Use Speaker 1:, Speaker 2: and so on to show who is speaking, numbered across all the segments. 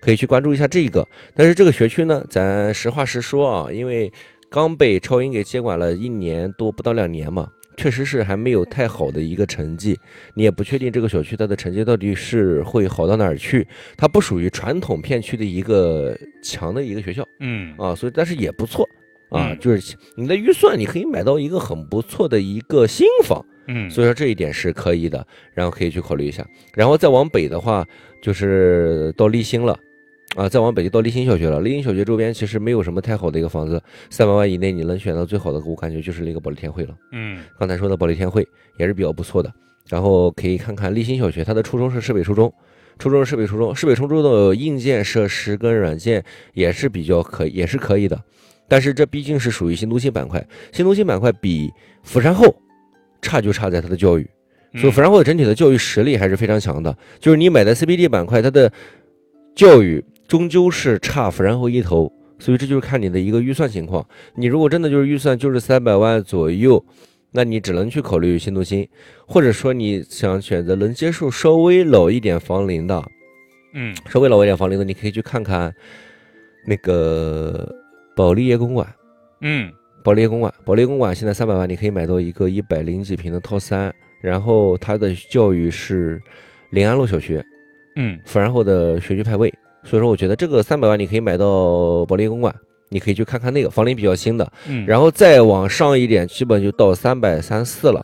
Speaker 1: 可以去关注一下这个。但是这个学区呢，咱实话实说啊，因为刚被超英给接管了1年多，不到2年嘛。确实是还没有太好的一个成绩，你也不确定这个小区它的成绩到底是会好到哪儿去，它不属于传统片区的一个强的一个学校，所以但是也不错啊，就是你的预算你可以买到一个很不错的一个新房，所以说这一点是可以的，然后可以去考虑一下，然后再往北的话就是到立新了。再往北就到立新小学了。立新小学周边其实没有什么太好的一个房子，300万以内你能选到最好的，我感觉就是那个保利天汇了。刚才说的保利天汇也是比较不错的。然后可以看看立新小学，它的初中是市北初中，市北初中的硬件设施跟软件也是比较也是可以的。但是这毕竟是属于新都心板块，新都心板块比福山后差就差在它的教育，所以福山后的整体的教育实力还是非常强的。就是你买的 CBD 板块，它的教育终究是差福山后一头，所以这就是看你的一个预算情况。你如果真的就是预算就是300万左右，那你只能去考虑新都心，或者说你想选择能接受稍微老一点房龄的，你可以去看看那个保利夜公馆。保利夜公馆现在300万你可以买到一个100几平的套3，然后它的教育是临安路小学，福山后的学区派位。所以说我觉得这个300万你可以买到保利公馆，你可以去看看那个房龄比较新的，然后再往上一点基本就到330了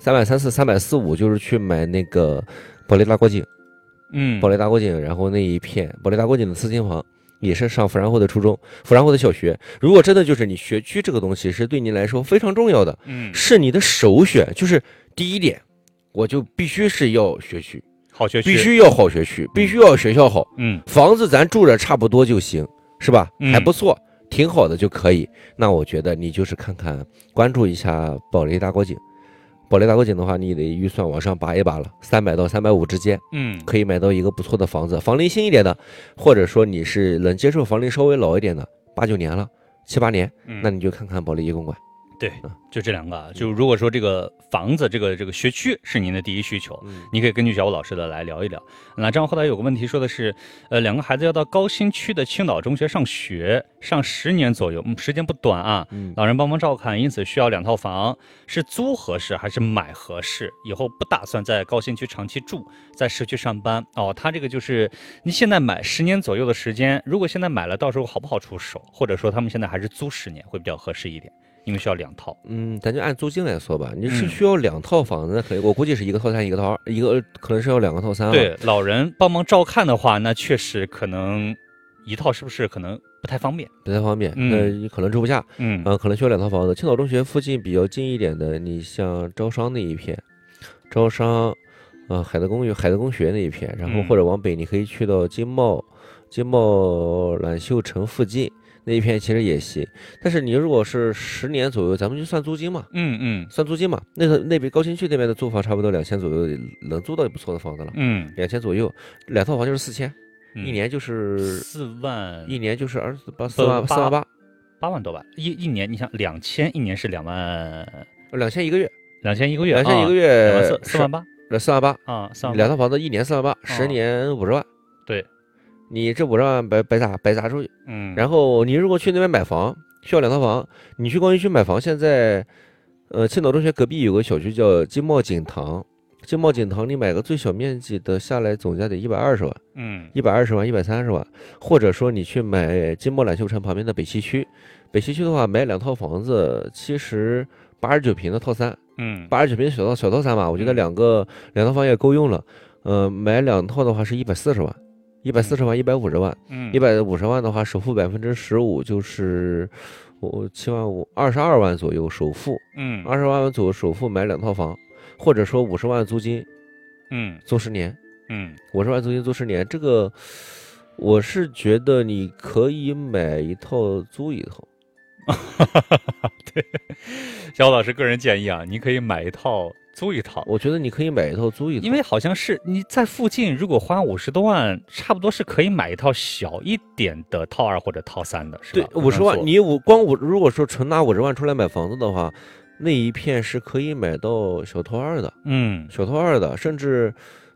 Speaker 1: ，330、345就是去买那个保利大国景，保利大国景，然后那一片保利大国景的4间房也是上福山后的初中，福山后的小学。如果真的就是你学区这个东西是对你来说非常重要的，是你的首选，就是第一点我就必须是要学区，好学区，必须要好学区，必须要学校好，房子咱住着差不多就行，是吧？还不错，挺好的就可以。那我觉得你就是关注一下保利大国景。保利大国景的话，你得预算往上拔一拔了，300到350之间，可以买到一个不错的房子，房龄新一点的，或者说你是能接受房龄稍微老一点的，8、9年了，7、8年，那你就看看保利夜公馆。
Speaker 2: 对，就这2个。就如果说这个房子这个学区是您的第一需求，你可以根据小武老师的来聊一聊。那这样后来有个问题说的是，2个孩子要到高新区的青岛中学上学，上10年左右，时间不短啊。老人帮忙照看，因此需要2套房，是租合适还是买合适？以后不打算在高新区长期住，在市区上班。他这个就是你现在买10年左右的时间，如果现在买了，到时候好不好出手？或者说他们现在还是租10年会比较合适一点？因为需要2套，
Speaker 1: 咱就按租金来说吧，你是需要2套房子，那可以，我估计是1个套3，1个套2，一个可能是要2个套3。
Speaker 2: 对，老人帮忙照看的话，那确实可能1套是不是可能不太方便？
Speaker 1: 你可能住不下，可能需要2套房子。青岛中学附近比较近一点的，你像招商那一片，招商，海德公学那一片，然后或者往北，你可以去到金茂揽秀城附近。那一片其实也行，但是你如果是10年左右，咱们就算租金嘛，算租金嘛。那边高新区那边的租房差不多2000左右，能租到不错的房子了，2000左右，2套房就是4000，一年就是
Speaker 2: 4万，
Speaker 1: 一年就是4万
Speaker 2: 8万多吧，一年，你想2000一年是2万
Speaker 1: ，2000一个月
Speaker 2: ，2000一个月，4万8
Speaker 1: 啊，2套房子一年4万8，10年50万，
Speaker 2: 对。
Speaker 1: 你这50万白砸出去，然后你如果去那边买房，需要2套房，你去高新区买房，现在，青岛中学隔壁有个小区叫金茂锦堂，你买个最小面积的下来总价得120万，120万、130万，或者说你去买金茂揽秀城旁边的北西区的话，买2套房子，其实89平的套3，89平小套3吧，我觉得两套房也够用了，买2套的话是140万。140万、150万，150万的话，首付15%就是7万5， 22万左右首付，20万左右首付买2套房，或者说50万租金，租10年，50万租金租10年，这个我是觉得你可以买一套租一套。
Speaker 2: 对，小武老师个人建议啊，你可以买一套租一套。
Speaker 1: 我觉得你可以买一套租一套，
Speaker 2: 因为好像是你在附近，如果花50多万，差不多是可以买一套小一点的套2或者套3的，是吧？
Speaker 1: 对，50万，你如果说纯拿50万出来买房子的话，那一片是可以买到小套2的，甚至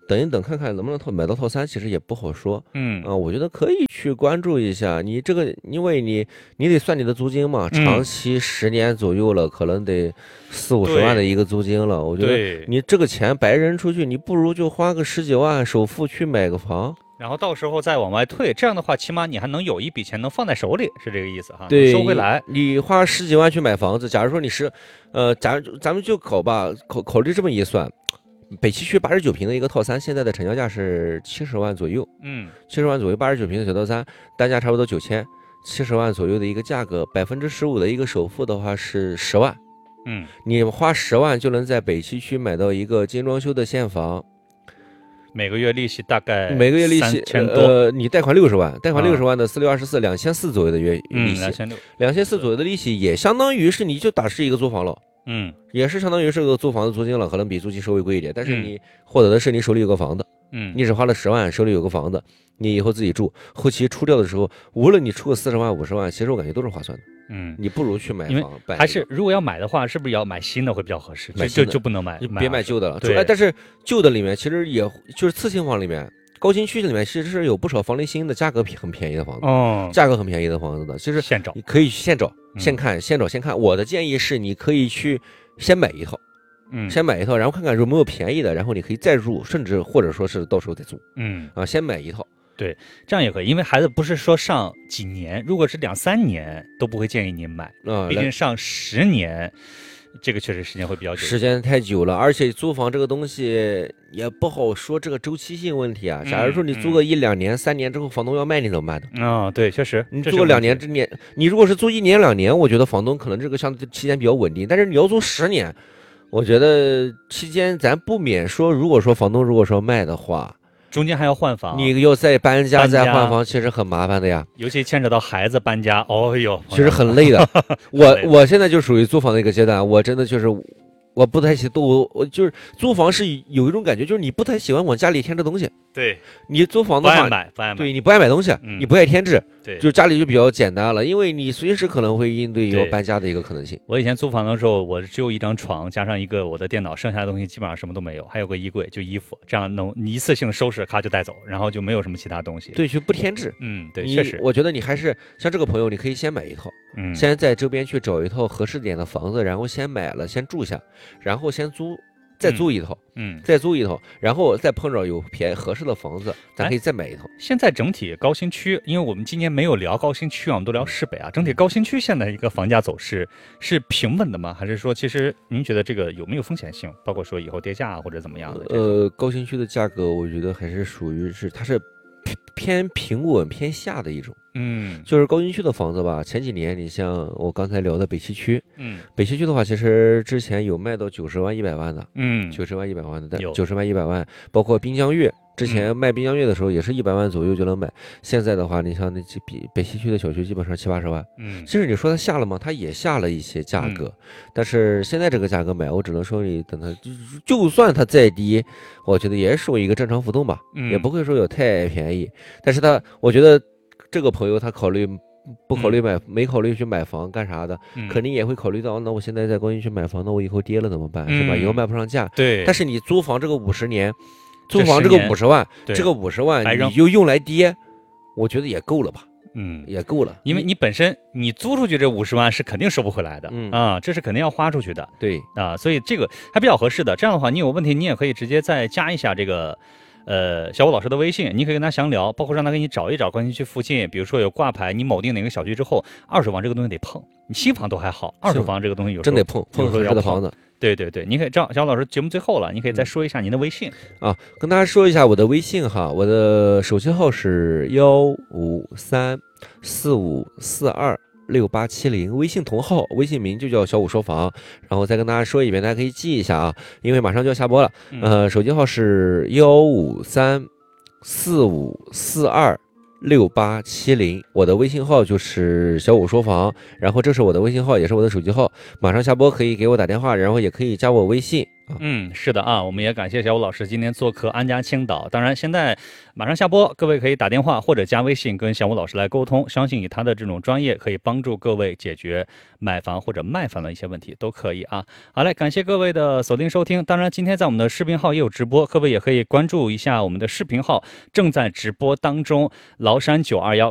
Speaker 1: 等一等看看能不能买到套餐，其实也不好说。
Speaker 2: 嗯
Speaker 1: 我觉得可以去关注一下你这个，因为你得算你的租金嘛，长期10年左右了，可能得40-50万的一个租金了。我觉得你这个钱白扔出去，你不如就花个10几万首付去买个房。
Speaker 2: 然后到时候再往外退，这样的话，起码你还能有一笔钱能放在手里，是这个意思哈。
Speaker 1: 对，
Speaker 2: 收回来。
Speaker 1: 你花10几万去买房子，假如说你是，咱们就考虑这么一算，北七区89平的一个套餐，现在的成交价是70万左右。70万左右89平的小套餐，单价差不多9000，70万左右的一个价格，15%的一个首付的话是10万。你花10万就能在北七区买到一个精装修的现房。
Speaker 2: 每个月利息大概
Speaker 1: 每个月利息
Speaker 2: 3000多，
Speaker 1: 你贷款60万，贷款60万的4624，2400左右的月利息，2600左右的利息也相当于是你就打是一个租房了，也是相当于是个租房的租金了，可能比租金稍微贵一点，但是你获得的是你手里有个房子，你只花了10万，手里有个房子，你以后自己住，后期出掉的时候，无论你出个40万50万，其实我感觉都是划算的。你不如去买房，
Speaker 2: 还是如果要买的话，是不是要买新的会比较合适？就不能买，
Speaker 1: 别买旧的了。
Speaker 2: 对，
Speaker 1: 但是旧的里面其实也就是次新房里面，高新区里面其实是有不少房龄新的，价格很便宜的房子，价格很便宜的房子的，其实
Speaker 2: 现找，
Speaker 1: 你可以现找、现看、现找、现看。我的建议是，你可以去先买一套，先买一套，然后看看有没有便宜的，然后你可以再入，甚至或者说是到时候再租，先买一套。
Speaker 2: 对，这样也可以，因为孩子不是说上几年，如果是2-3年都不会建议您买，毕竟上10年，这个确实时间会比较久，
Speaker 1: 时间太久了，而且租房这个东西也不好说这个周期性问题啊。假如说你租个1-2年、3年之后，房东要卖你怎么办
Speaker 2: 的？对，确实，
Speaker 1: 你租个2年之年，你如果是租1年2年，我觉得房东可能这个相对期间比较稳定，但是你要租10年，我觉得期间咱不免说，如果说房东卖的话。
Speaker 2: 中间还要换房，
Speaker 1: 你要再搬家再换房，其实很麻烦的呀。
Speaker 2: 尤其牵扯到孩子搬家，
Speaker 1: 其实很累的。我现在就属于租房的一个阶段，我真的就是我不太喜欢，我就是租房是有一种感觉，就是你不太喜欢往家里添置东西。
Speaker 2: 对，
Speaker 1: 你租房的话，
Speaker 2: 不爱买，
Speaker 1: 对，你不爱买东西，你不爱添置，
Speaker 2: 对，
Speaker 1: 就家里就比较简单了，因为你随时可能会应对要搬家的一个可能性。
Speaker 2: 我以前租房的时候，我只有一张床加上一个我的电脑，剩下的东西基本上什么都没有，还有个衣柜，就衣服，这样能一次性收拾，咔就带走，然后就没有什么其他东西。
Speaker 1: 对，就不添置。
Speaker 2: 对，确实，
Speaker 1: 我觉得你还是像这个朋友，你可以先买一套，先在周边去找一套合适点的房子，然后先买了，先住下，然后先租。再租一套，再租一套，然后再碰着有合适的房子，咱可以再买一套。
Speaker 2: 现在整体高新区，因为我们今年没有聊高新区啊，我们都聊市北啊。整体高新区现在一个房价走势是平稳的吗？还是说，其实您觉得这个有没有风险性？包括说以后跌价或者怎么样的？
Speaker 1: 高新区的价格，我觉得还是属于它是偏平稳偏下的一种。就是高新区的房子吧，前几年你像我刚才聊的北七区，北七区的话，其实之前有卖到90万100万的，90万100万的，但90万100万，包括滨江悦，之前卖滨江悦的时候也是100万左右就能买，现在的话，你像那北西区的小区基本上70-80万，其实你说它下了吗？它也下了一些价格，但是现在这个价格买，我只能说你等它，就算它再低，我觉得也属于一个正常浮动吧，也不会说有太便宜，但是我觉得。这个朋友他不考虑没考虑去买房干啥的，肯定也会考虑到，那我现在在高新区买房，那我以后跌了怎么办？是吧？以后卖不上价。
Speaker 2: 对。
Speaker 1: 但是你租房这个50年，租房这个50万，这个50万你就用来跌，我觉得也够了吧？也够了，
Speaker 2: 因为你本身你租出去这50万是肯定收不回来的，这是肯定要花出去的。
Speaker 1: 对
Speaker 2: 啊，所以这个还比较合适的。这样的话，你有问题你也可以直接再加一下这个。小武老师的微信，你可以跟他详聊，包括让他给你找一找高新区附近，比如说有挂牌，你某定哪个小区之后，2手房这个东西得碰，你新房都还好，2手房这个东西有时候
Speaker 1: 真得碰合适的房子。
Speaker 2: 对，你可以这样，小武老师节目最后了，你可以再说一下您的微信
Speaker 1: 啊，跟大家说一下我的微信哈，我的手机号是15345426870，微信同号，微信名就叫小武说房，然后再跟大家说一遍，大家可以记一下啊，因为马上就要下播了。手机号是15345426870，我的微信号就是小武说房，然后这是我的微信号，也是我的手机号，马上下播可以给我打电话，然后也可以加我微信
Speaker 2: 是的啊，我们也感谢小武老师今天做客安家青岛。当然，现在马上下播，各位可以打电话或者加微信跟小武老师来沟通，相信以他的这种专业，可以帮助各位解决买房或者卖房的一些问题，都可以啊。好嘞，感谢各位的锁定收听。当然，今天在我们的视频号也有直播，各位也可以关注一下我们的视频号，正在直播当中，崂山921